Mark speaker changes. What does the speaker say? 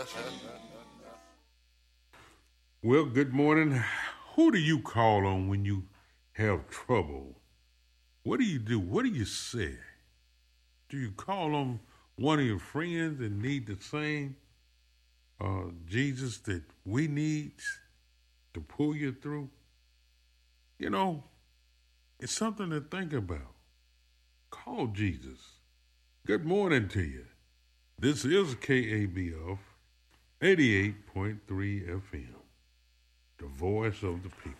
Speaker 1: Well, good morning. Who do you call on when you have trouble? What do you do? What do you say? Do you call on one of your friends that need the same Jesus that we need to pull you through? You know, it's something to think about. Call Jesus. Good morning to you. This is KABF 88.3 FM, the voice of the people.